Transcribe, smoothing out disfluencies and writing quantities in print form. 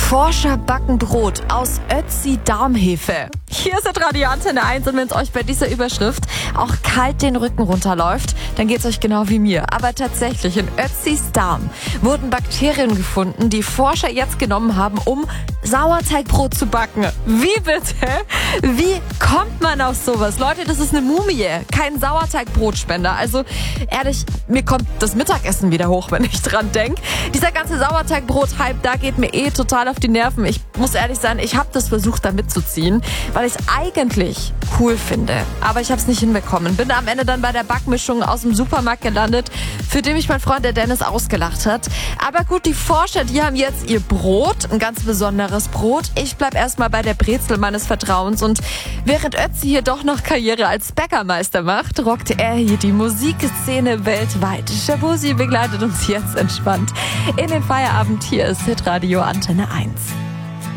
Forscher backen Brot aus Ötzi-Darmhefe. Hier ist Radio Antenne 1 und wenn es euch bei dieser Überschrift auch kalt den Rücken runterläuft, dann geht's euch genau wie mir. Aber tatsächlich, in Ötzis Darm wurden Bakterien gefunden, die Forscher jetzt genommen haben, um Sauerteigbrot zu backen. Wie bitte? Wie kommt man auf sowas? Leute, das ist eine Mumie, kein Sauerteigbrotspender. Also ehrlich, mir kommt das Mittagessen wieder hoch, wenn ich dran denke. Dieser ganze Sauerteigbrot-Hype, da geht mir total auf die Nerven. Ich muss ehrlich sein, ich habe das versucht, da mitzuziehen, weil ich es eigentlich cool finde. Aber ich habe es nicht hinbekommen. Bin am Ende dann bei der Backmischung aus dem Supermarkt gelandet, für die mich mein Freund der Dennis ausgelacht hat. Aber gut, die Forscher, die haben jetzt ihr Brot, ein ganz besonderes Brot. Ich bleib erstmal bei der Brezel meines Vertrauens und während Ötzi hier doch noch Karriere als Bäckermeister macht, rockte er hier die Musikszene weltweit. Shabuzi begleitet uns jetzt entspannt in den Feierabend. Hier ist Hitradio Antenne 1.